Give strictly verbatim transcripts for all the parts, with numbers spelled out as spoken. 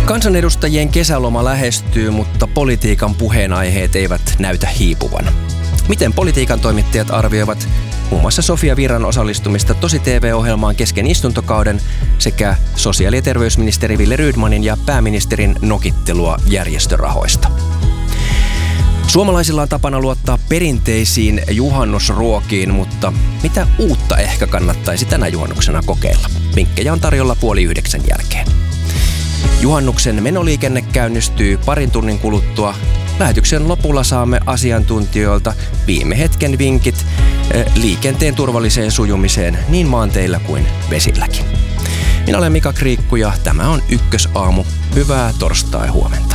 Kansanedustajien kesäloma lähestyy, mutta politiikan puheenaiheet eivät näytä hiipuvan. Miten politiikan toimittajat arvioivat muun muassa Sofia Virran osallistumista Tosi-T V-ohjelmaan kesken istuntokauden sekä sosiaali- ja terveysministeri Wille Rydmanin ja pääministerin nokittelua järjestörahoista? Suomalaisilla on tapana luottaa perinteisiin juhannusruokiin, mutta mitä uutta ehkä kannattaisi tänä juhannuksena kokeilla? Vinkkejä on tarjolla puoli yhdeksän jälkeen. Juhannuksen menoliikenne käynnistyy parin tunnin kuluttua. Lähetyksen lopulla saamme asiantuntijoilta viime hetken vinkit liikenteen turvalliseen sujumiseen niin maanteillä kuin vesilläkin. Minä olen Mika Kriikku ja tämä on Ykkösaamu. Hyvää torstai-huomenta.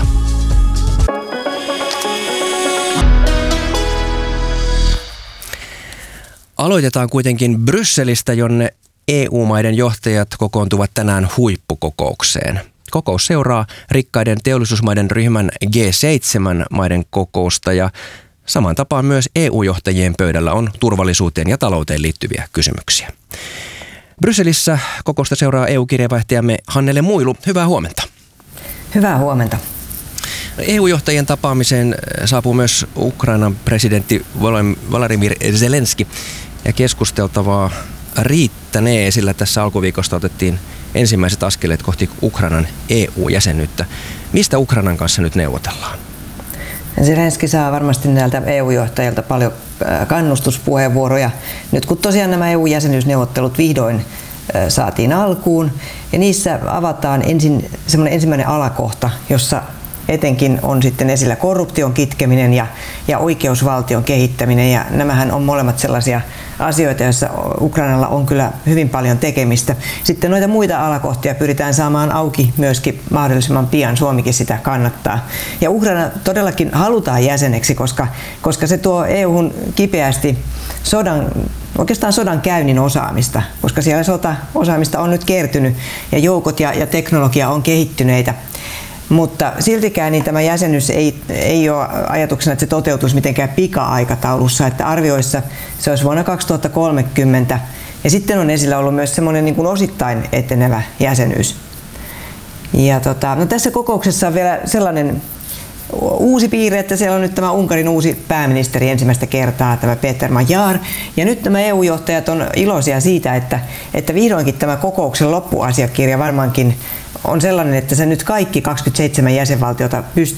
Aloitetaan kuitenkin Brysselistä, jonne E U-maiden johtajat kokoontuvat tänään huippukokoukseen. Kokous seuraa rikkaiden teollisuusmaiden ryhmän G seitsemän maiden kokousta ja saman tapaan myös E U-johtajien pöydällä on turvallisuuteen ja talouteen liittyviä kysymyksiä. Brysselissä kokousta seuraa E U-kirjeenvaihtajamme Hannele Muilu. Hyvää huomenta. Hyvää huomenta. E U-johtajien tapaamiseen saapuu myös Ukrainan presidentti Volodymyr Zelenski ja keskusteltavaa riittänee, sillä tässä alkuviikosta otettiin ensimmäiset askeleet kohti Ukrainan E U-jäsenyyttä. Mistä Ukrainan kanssa nyt neuvotellaan? Zelenski saa varmasti näiltä E U-johtajilta paljon kannustuspuheenvuoroja. Nyt kun tosiaan nämä E U-jäsenyysneuvottelut vihdoin saatiin alkuun, ja niissä avataan ensin semmoinen ensimmäinen alakohta, jossa etenkin on sitten esillä korruption kitkeminen ja, ja oikeusvaltion kehittäminen, ja nämähän on molemmat sellaisia asioita, joissa Ukrainalla on kyllä hyvin paljon tekemistä. Sitten noita muita alakohtia pyritään saamaan auki myöskin mahdollisimman pian. Suomikin sitä kannattaa. Ja Ukraina todellakin halutaan jäseneksi, koska, koska se tuo E U:hun kipeästi sodan, oikeastaan sodan käynnin osaamista, koska siellä sota-osaamista on nyt kertynyt ja joukot ja, ja teknologia on kehittyneitä. Mutta siltikään niin tämä jäsenyys ei, ei ole ajatuksena, että se toteutuisi mitenkään pika-aikataulussa, että arvioissa se olisi vuonna kaksituhattakolmekymmentä. Ja sitten on esillä ollut myös semmoinen niin kuin osittain etenevä jäsenyys. Ja tota, no tässä kokouksessa on vielä sellainen uusi piirre, että siellä on nyt tämä Unkarin uusi pääministeri ensimmäistä kertaa, tämä Péter Magyar. Ja nyt nämä E U-johtajat on iloisia siitä, että, että vihdoinkin tämä kokouksen loppuasiakirja varmaankin on sellainen, että se nyt kaikki kaksikymmentäseitsemän jäsenvaltiota pystyy